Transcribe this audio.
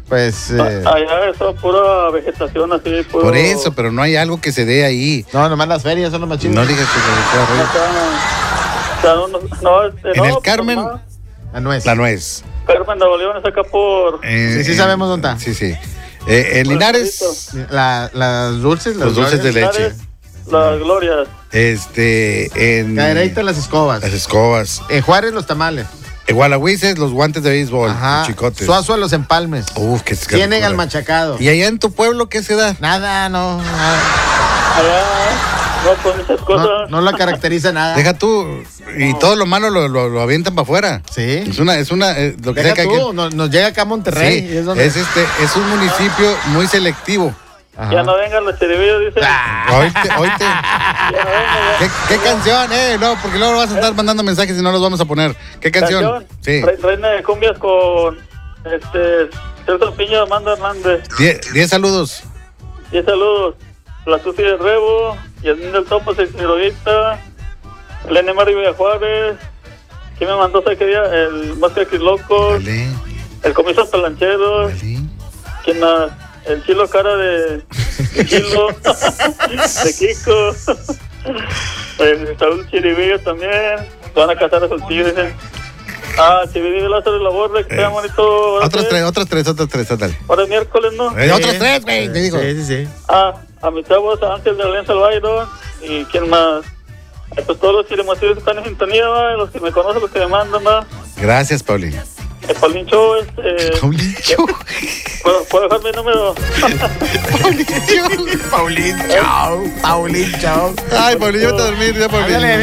Pues... allá es pura vegetación así. Puro... Por eso, pero no hay algo que se dé ahí. No, nomás las ferias son los más chidos. No digas que en el Carmen, La nuez. la nuez. Carmen de León es acá por... Sí, sabemos dónde está. Sí, sí. En Linares, Las dulces, los dulces de leche. Linares, Las glorias. En Cadereyta, las escobas. las escobas. En Juárez, los tamales. En Gualahuises, los guantes de béisbol. Ajá. Los chicotes. Suazua, los empalmes. Uf, qué Tienen locura. al machacado. ¿Y allá en tu pueblo qué se da? Nada, no. Allá, no, pues muchas cosas. No la caracteriza nada. Deja tú. Y todo lo malo lo avientan para afuera. Sí. Es una lo que Deja sea que tú, nos llega acá a Monterrey. Sí, y es donde... es un municipio muy selectivo. Ajá. Ya no vengan los chiribillos, dice. Oíste. Ya no vengan. ¿Qué canción? No, porque luego vas a estar mandando mensajes y no los vamos a poner. ¿Qué canción? Sí. Reina de cumbias con Celso Piña, Amanda Hernández. 10 saludos. 10 saludos. La Susi del Rebo, Yasmín del Topo, Sextiroguita, Elena Mario de Juárez. ¿Quién me mandó ese día? El Máscara Locos, Dale, el Comiso Pelancheros. dale. ¿Quién más? El Chilo Cara de Chilo, de Kiko. El Saúl Chiribillo también. Se van a casar a sus tíos, dicen. Chiribillo Lázaro y la Borda, que sea bonito. Otros tres, dale. Ahora es miércoles, ¿no? Otros tres, güey, te digo. Sí. A mis chavos, a Ángel de Alianza al Byron. ¿Y quién más? Pues todos los chirimosillos están en sintonía, ¿va? Los que me conocen, los que me mandan, ¿va? Gracias, Paulín. Paulín Show, Paulín Show. ¿Puedo dejar mi número? Paulín, chao. Ay, Paulín, llévate a dormir, ya, Paulín. Ándale.